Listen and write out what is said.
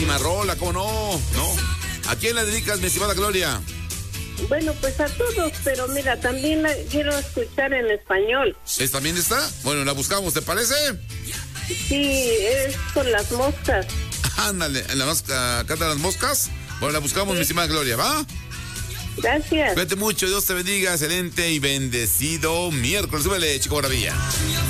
buenísima rola, ¿cómo no? ¿No? ¿A quién la dedicas, mi estimada Gloria? Bueno, pues a todos, pero mira, también la quiero escuchar en español. ¿También está? Bueno, la buscamos, ¿te parece? Sí, es con las moscas. Ándale, en la mosca, ¿canta las moscas? Bueno, la buscamos, mi estimada Gloria, ¿va? Gracias. Cuídate mucho, Dios te bendiga, excelente y bendecido miércoles. Súbele, Chico Maravilla.